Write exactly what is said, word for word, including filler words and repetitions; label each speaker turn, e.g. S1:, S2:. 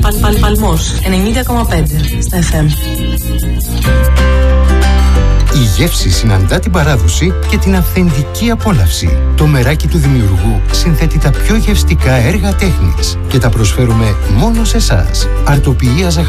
S1: Παλ, παλ, Παλμός ενενήντα κόμμα πέντε στα εφ εμ.
S2: Η γεύση συναντά την παράδοση και την αυθεντική απόλαυση. Το μεράκι του δημιουργού συνθέτει τα πιο γευστικά έργα τέχνης και τα προσφέρουμε μόνο σε εσάς. Αρτοποιία